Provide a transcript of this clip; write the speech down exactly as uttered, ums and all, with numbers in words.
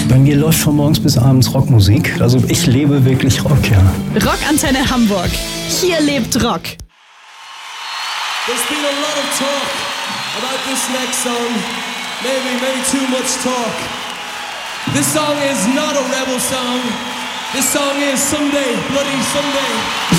Bei mir läuft von morgens bis abends Rockmusik. Also ich lebe wirklich Rock, ja. Rockantenne Hamburg. Hier lebt Rock. There's been a lot of talk about this next song. Maybe, maybe too much talk. This song is not a rebel song. This song is Someday, Bloody Someday.